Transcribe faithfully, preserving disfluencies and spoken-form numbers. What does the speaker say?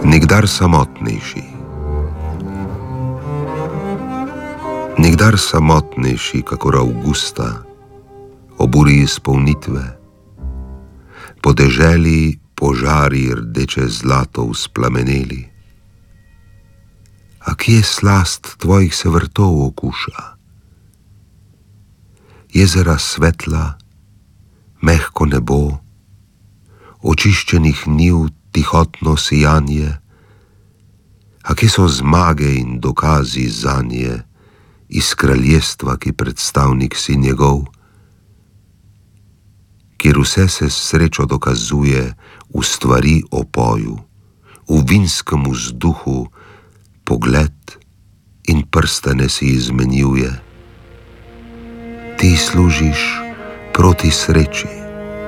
Nikdar samotnejši. Nikdar samotnejši, kakor Avgusta, oburi izpolnitve, po deželi požari rdeče zlato vzplameneli. A kje slast tvojih se vrtov okuša? Jezera svetla, mehko nebo, očiščenih njiv tihotno sijanje, a kje so zmage in dokazi zanje iz kraljestva, ki predstavnik si njegov, kjer vse se s srečo dokazuje v stvari opoju, v vinskem vzduhu pogled in prstane si izmenjuje. Ti služiš proti sreči.